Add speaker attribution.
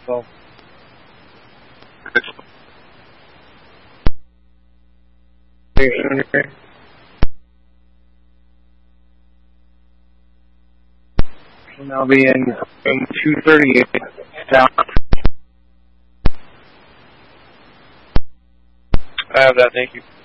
Speaker 1: So. We'll now be in 238 down.
Speaker 2: I have that, thank you.